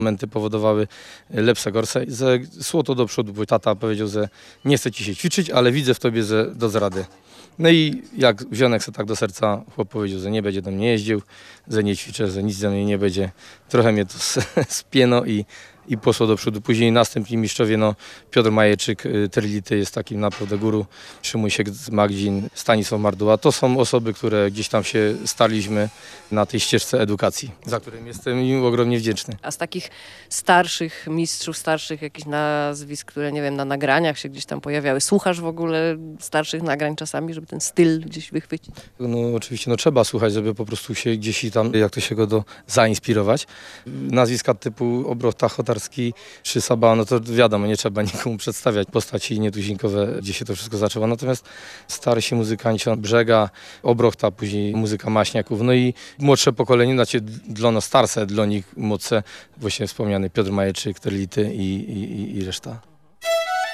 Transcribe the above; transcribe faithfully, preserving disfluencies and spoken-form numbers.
Momenty powodowały lepsze, gorsze. Ze słoto do przodu, bo tata powiedział, że nie chce ci się ćwiczyć, ale widzę w tobie, że do zrady. No i jak wzionek sobie tak do serca, chłop powiedział, że nie będzie do mnie jeździł, że nie ćwiczę, że nic ze mnie nie będzie. Trochę mnie to spieno i, i poszło do przodu. Później następni mistrzowie, no Piotr Majewczyk, Terlity jest takim naprawdę guru, Szymuś Magdzin, Stanisław Marduła. To są osoby, które gdzieś tam się staliśmy na tej ścieżce edukacji, za którym jestem im ogromnie wdzięczny. A z takich starszych mistrzów, starszych jakichś nazwisk, które nie wiem, na nagraniach się gdzieś tam pojawiały, słuchasz w ogóle starszych nagrań czasami, żeby ten styl gdzieś wychwycić? No oczywiście, no trzeba słuchać, żeby po prostu się gdzieś i tam, jak to się go do zainspirować. Nazwiska typu Obrochta, Chotarski czy Saba, no to wiadomo, nie trzeba nikomu przedstawiać postaci nietuzinkowe, gdzie się to wszystko zaczęło. Natomiast starsi muzykanci, Brzega, Obrochta, później muzyka Maśniaków, no i młodsze pokolenie, znaczy dla nas starsze, dla nich młodsze, właśnie wspomniany Piotr Majewczyk, Terlity i, i, i reszta.